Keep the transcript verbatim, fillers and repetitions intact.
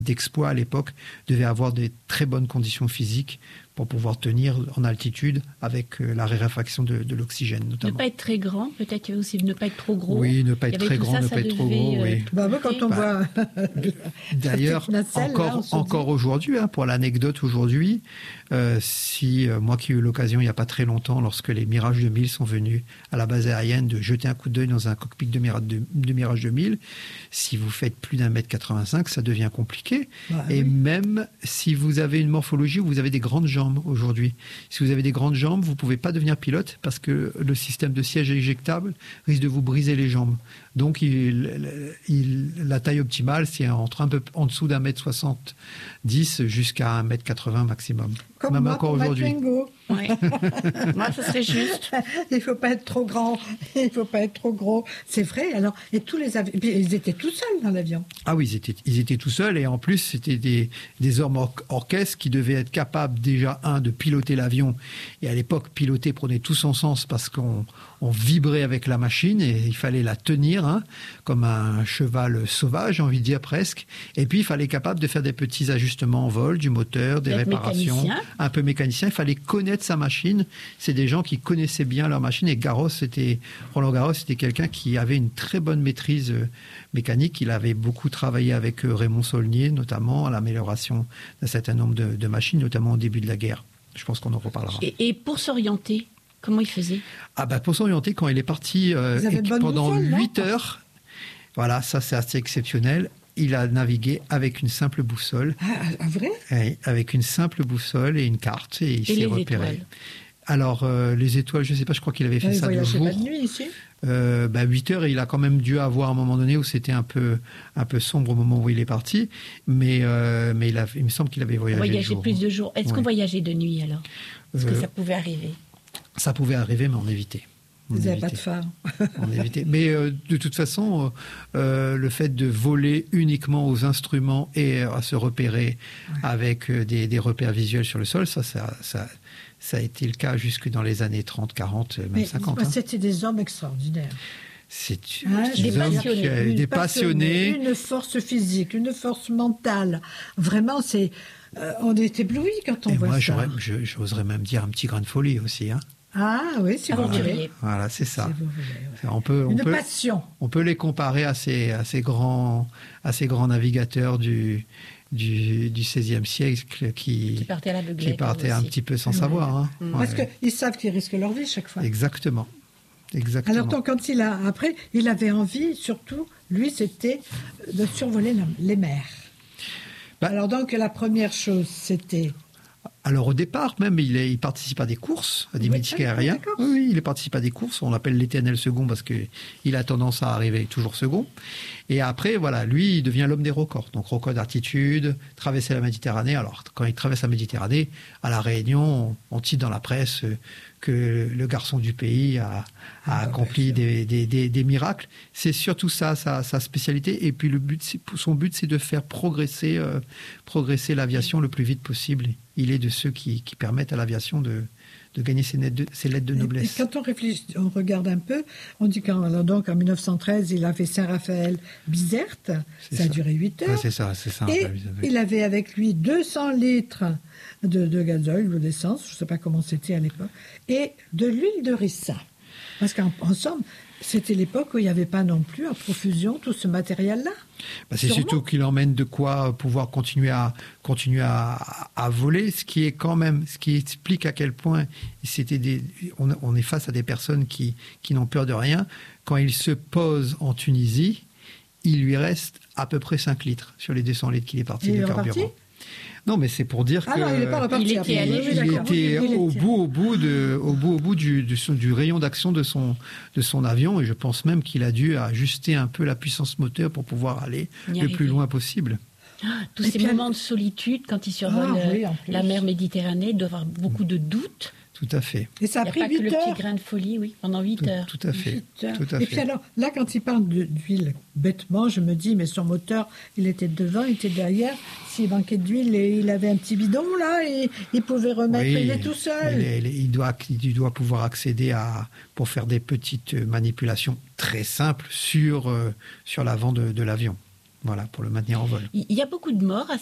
d'exploit à l'époque devaient avoir des très bonnes conditions physiques pour pouvoir tenir en altitude avec la raréfaction de, de l'oxygène notamment. Ne pas être très grand, peut-être aussi ne pas être trop gros. Oui, ne pas être très grand, ça, ne ça pas être trop devait, gros. Euh, oui. Bah, moi, quand on bah, voit. D'ailleurs, nacelle, encore, là, encore aujourd'hui, hein, pour l'anecdote aujourd'hui, euh, si euh, moi qui ai eu l'occasion il n'y a pas très longtemps, lorsque les Mirage deux mille sont venus à la base aérienne, de jeter un coup d'œil dans un cockpit de Mirage, de, de Mirage deux mille, si vous faites plus d'un mètre quatre-vingt-cinq, ça devient compliqué. Bah, Et oui. Même si vous avez une morphologie où vous avez des grandes jambes aujourd'hui, si vous avez des grandes jambes, vous ne pouvez pas devenir pilote parce que le système de siège éjectable risque de vous briser les jambes. Donc, il, il, la taille optimale, c'est entre un peu en dessous d'un mètre soixante-dix jusqu'à un mètre quatre-vingts maximum. Comme Même moi, encore pour aujourd'hui. Oui. Moi, ce serait juste. Il ne faut pas être trop grand, il ne faut pas être trop gros. C'est vrai. Alors, et tous les avions, ils étaient tout seuls dans l'avion. Ah oui, ils étaient, ils étaient tout seuls et en plus, c'était des, des hommes or- orchestres qui devaient être capables déjà, un, de piloter l'avion. Et à l'époque, piloter prenait tout son sens parce qu'on on vibrait avec la machine et il fallait la tenir, hein, comme un cheval sauvage, j'ai envie de dire presque. Et puis, il fallait être capable de faire des petits ajustements en vol, du moteur, des réparations. Mécanicien. Un peu mécanicien. Il fallait connaître sa machine. C'est des gens qui connaissaient bien leur machine. Et Garros, c'était, Roland Garros, c'était quelqu'un qui avait une très bonne maîtrise mécanique. Il avait beaucoup travaillé avec Raymond Saulnier, notamment à l'amélioration d'un certain nombre de, de machines, notamment au début de la guerre. Je pense qu'on en reparlera. Et, et pour s'orienter, comment il faisait ? Ah ben pour s'orienter, quand il est parti euh, et pendant huit heures, voilà, ça c'est assez exceptionnel. Il a navigué avec une simple boussole. Ah, vrai ? Oui, avec une simple boussole et une carte, et il et s'est les repéré. Étoiles. Alors, euh, les étoiles, je ne sais pas, je crois qu'il avait fait il ça de jour. pas de nuit ici euh, bah, huit heures, et il a quand même dû avoir un moment donné où c'était un peu, un peu sombre au moment où il est parti. Mais, euh, mais il, a, il me semble qu'il avait voyagé Voyager de jour. plus de jours. Est-ce ouais. qu'on voyageait de nuit alors ? Est-ce euh, que ça pouvait arriver ? Ça pouvait arriver, mais on évitait. Vous n'avez pas de phare. On évitait. Mais euh, de toute façon, euh, le fait de voler uniquement aux instruments et à se repérer ouais. avec euh, des, des repères visuels sur le sol, ça, ça, ça, ça a été le cas jusque dans les années trente, quarante, même mais, cinquante. Hein. C'était des hommes extraordinaires. C'est hein, des, des passionnés, passionnés, des passionnés, une force physique, une force mentale. Vraiment, c'est, euh, on est ébloui quand on et voit moi, ça. Moi, j'oserais même dire un petit grain de folie aussi, hein. Ah oui, si vous voilà. voulez. Voilà, c'est ça. Si vous voulez, ouais. On peut, on une peut, passion. On peut les comparer à ces, à ces grands, à ces grands navigateurs du, du, du seizième siècle qui, qui partaient, à qui partaient un petit peu sans ouais. savoir. Hein. Mmh. Parce ouais. qu'ils savent qu'ils risquent leur vie chaque fois. Exactement. Exactement. Alors donc, quand il a, après, il avait envie, surtout, lui, c'était de survoler les mers. Bah, Alors donc, la première chose, c'était... Alors au départ même, il, est, il participe à des courses, à des oui, mythiques aériens. Oui, oui, il participe à des courses. On l'appelle l'éternel second parce qu'il a tendance à arriver toujours second. Et après, voilà, lui, il devient l'homme des records. Donc record d'altitude, traverser la Méditerranée. Alors quand il traverse la Méditerranée, à La Réunion, on, on titre dans la presse que le garçon du pays a, a ah, accompli des, des, des, des miracles. C'est surtout ça, sa, sa spécialité. Et puis le but, son but, c'est de faire progresser, euh, progresser l'aviation le plus vite possible. Il est de ceux qui, qui permettent à l'aviation de, de gagner ses, de, ses lettres de noblesse. Et quand on réfléchit, on regarde un peu, on dit qu'en donc en mille neuf cent treize, il a fait Saint-Raphaël-Bizerte, ça, ça a duré huit heures. Ouais, c'est ça, c'est ça. Et il avait avec lui deux cents litres de, de gazoil ou d'essence, je ne sais pas comment c'était à l'époque, et de l'huile de ricin. Parce qu'en en somme, c'était l'époque où il n'y avait pas non plus à profusion tout ce matériel-là. Bah c'est Sûrement. Surtout qu'il emmène de quoi pouvoir continuer à continuer à, à voler, ce qui est quand même, ce qui explique à quel point c'était des, on, on est face à des personnes qui qui n'ont peur de rien. Quand il se pose en Tunisie, il lui reste à peu près cinq litres sur les deux cents litres qu'il est parti de carburant. Non, mais c'est pour dire ah que non, il, est pas reparti, il était, allé, il il était au bout, au bout de, au bout, au bout du, du, du rayon d'action de son, de son avion, et je pense même qu'il a dû ajuster un peu la puissance moteur pour pouvoir aller le arriver. plus loin possible. Ah, tous et ces moments de solitude quand il survole ah, oui, la mer Méditerranée, doit avoir beaucoup de doutes. Tout à fait. Et ça a, il pris a pas huit que heures. le petit grain de folie, oui, pendant huit heures. Tout à fait. Tout à et fait. Puis alors, là, quand il parle d'huile, bêtement, je me dis, mais son moteur, il était devant, il était derrière. S'il manquait d'huile, il avait un petit bidon, là, et il pouvait remettre, oui, il est tout seul. Il, est, il, doit, il doit pouvoir accéder à, pour faire des petites manipulations très simples sur, euh, sur l'avant de, de l'avion. Voilà, pour le maintenir en vol. Il y a beaucoup de morts à